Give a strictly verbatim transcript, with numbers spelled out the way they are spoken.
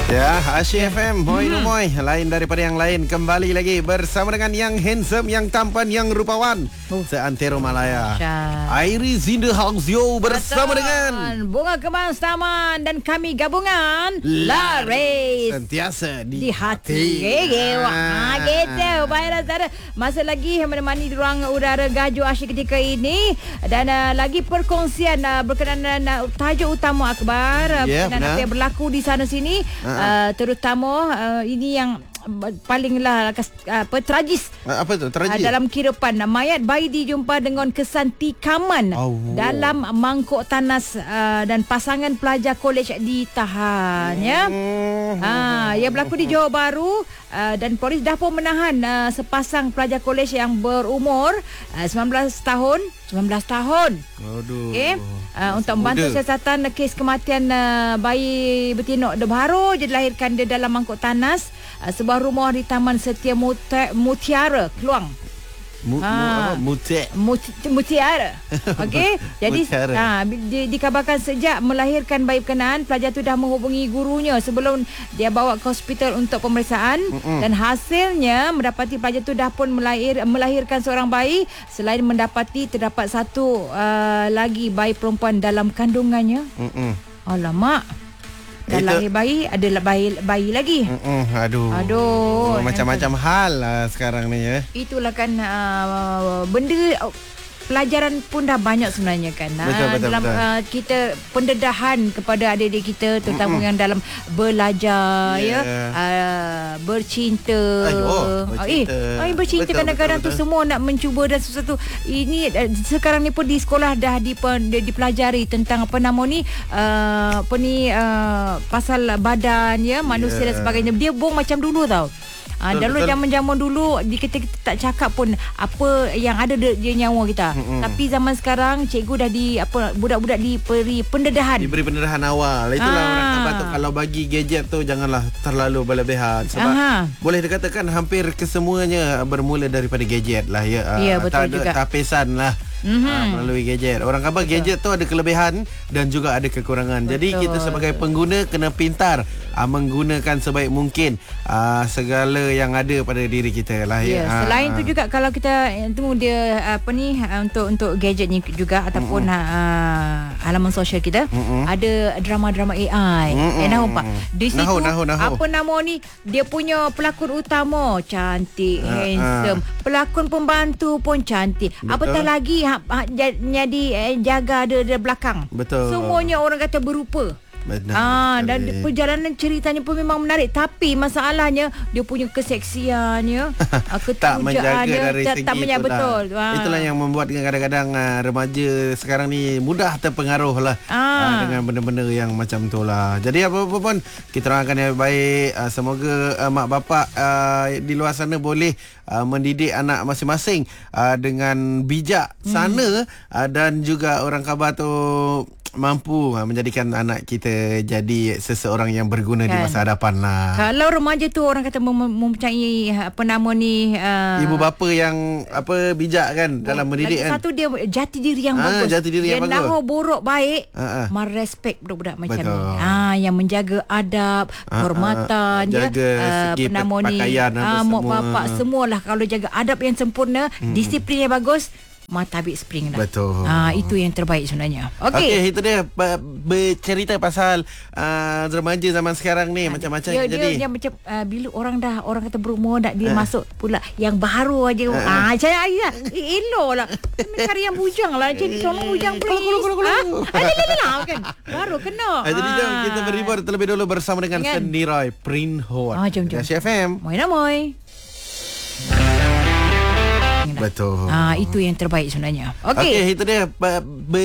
Ya, Asyik F M, Moy hmm. Numoy, lain daripada yang lain. Kembali lagi bersama dengan yang handsome, yang tampan, yang rupawan uh. seantero Malaya. Iris in the house, yo, bersama Betul. dengan Bunga Kembang Taman. Dan kami gabungan Laris sentiasa di, di hati. hati. Wah, gitu. Baiklah, saudara, masih lagi menemani di ruang udara Gaju Asyik ketika ini. Dan uh, lagi perkongsian uh, berkenaan uh, tajuk utama akhbar yeah, berkenaan apa yang berlaku di sana sini. Uh-huh. Uh, terutama uh, ini yang palinglah apa uh, tragis. Apa tu tragis? Uh, dalam kehidupan mayat bayi dijumpa dengan kesan tikaman oh. dalam mangkuk tanas uh, dan pasangan pelajar kolej ditahan ya. Hmm. Ha, ia berlaku di Johor Bahru uh, dan polis dah pun menahan uh, sepasang pelajar kolej yang berumur uh, sembilan belas tahun. sembilan belas tahun. Aduh. Okey. Uh, untuk membantu siasatan kes kematian uh, bayi betina dia baru je dilahirkan dia dalam mangkuk tanas uh, sebuah rumah di Taman Setia Mutiara, Mutiara Keluang. Mu, ha. mu, Muti. Muti, Mutiara. Okey. Jadi ha, di, dikabarkan sejak melahirkan bayi berkenaan, pelajar tu dah menghubungi gurunya sebelum dia bawa ke hospital untuk pemeriksaan. Mm-mm. Dan hasilnya mendapati pelajar tu dah pun melahir, melahirkan seorang bayi, selain mendapati terdapat satu uh, lagi bayi perempuan dalam kandungannya. Mm-mm. Alamak. Dan lahir bayi, adalah bayi bayi lagi. Mm-mm, aduh. Aduh. Oh, macam-macam hal lah sekarang ni ya. Itulah kan uh, benda uh, pelajaran pun dah banyak sebenarnya kan. Betul, betul, dalam betul. Uh, kita pendedahan kepada adik-adik kita, terutama Mm-mm. yang dalam belajar yeah. ya, uh, bercinta. Ayo, bercinta. Eh, ay, bercinta betul, kadang-kadang betul, betul. tu semua nak mencuba dan sesuatu. Ini uh, sekarang ni pun di sekolah dah dipen, dipelajari tentang apa nama ni uh, apa ni uh, pasal badan ya, manusia yeah. dan sebagainya. Dia bong macam dulu tau. Ah, dulu zaman-zaman dulu di kita, kita tak cakap pun apa yang ada dia, dia nyawa kita. Mm-hmm. Tapi zaman sekarang cikgu dah di apa budak-budak diberi pendedahan. Diberi pendedahan awal. Itulah ah. orang kata tu kalau bagi gadget tu janganlah terlalu berlebihan sebab Aha. boleh dikatakan hampir kesemuanya bermula daripada gadget lah ya. Ya, betul tak juga. Ada tapisan lah. Mm-hmm. Ha, melalui gadget. Orang kata gadget tu ada kelebihan dan juga ada kekurangan. Betul. Jadi kita sebagai pengguna kena pintar ha, menggunakan sebaik mungkin ha, segala yang ada pada diri kita lah ya. Ha, selain ha. tu juga kalau kita tunggu dia apa ni untuk untuk gadget ni juga ataupun mm-hmm. ha, halaman sosial kita mm-hmm. ada drama-drama A I. Mm-hmm. Eh nahu pak. Di situ nahu, nahu, nahu. apa nama ni dia punya pelakon utama cantik, ha, handsome. Ha. Pelakon pembantu pun cantik. Betul. Apatah lagi Ha, ha, jadi eh, jaga dia di belakang. Betul. Semuanya orang kata berupa. Benar. Ah, dan perjalanan ceritanya pun memang menarik, tapi masalahnya dia punya keseksiannya, tak menjaga dari tak, segi tak menjaga betul. Ah. Itulah yang membuat kadang-kadang uh, remaja sekarang ni mudah terpengaruh lah ah. uh, dengan benda-benda yang macam tu lah. Jadi apa-apa pun kita doakan yang baik. Uh, semoga uh, mak bapak uh, di luar sana boleh uh, mendidik anak masing-masing uh, dengan bijak sana hmm. uh, dan juga orang khabar tu mampu uh, menjadikan anak kita jadi seseorang yang berguna kan. Di masa hadapan lah. Kalau remaja tu orang kata mem- mempunyai apa nama ni uh, ibu bapa yang apa bijak kan dalam mendidik kan. Satu dia jati diri yang ha, bagus. Jati diri dia yang bagus. Dia nak buruk baik, ha, ha. merespek budak-budak macam Betul. ni. Ah, yang menjaga adab, ha, kehormatan, ha, jaga ya, segi uh, pakaian ni, ah, mak bapak semualah kalau jaga adab yang sempurna, hmm. disiplin yang bagus, Matabik Spring dah. Betul. Ah, itu yang terbaik sebenarnya. Okey. Okey, itu dia bercerita pasal uh, remaja zaman sekarang ni, ha, macam-macam dia, jadi. Dia, dia macam uh, bila orang dah orang kata berumur dah dia uh. masuk pula yang baru aja. Uh. Ah, saya ayah eloklah. Cari yang bujang lah. Jadi tolong bujang please. Ha? Ada lah kan. Baru kena. Ha, jadi ah. jom kita berhibur terlebih dahulu bersama dengan kan? Senirai Prin Hot. Ah, jom jom. Asyik F M. Moi namoy. Betul. Ah, itu yang terbaik sebenarnya. Okey. Okey, itu dia.